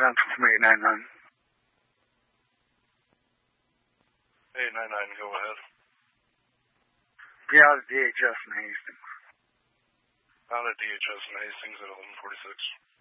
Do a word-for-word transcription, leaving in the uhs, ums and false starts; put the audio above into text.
Central from eight nine nine. eight nine nine, go ahead. Yeah, the D H S in Hastings. Found at D H S in Hastings at eleven forty-six.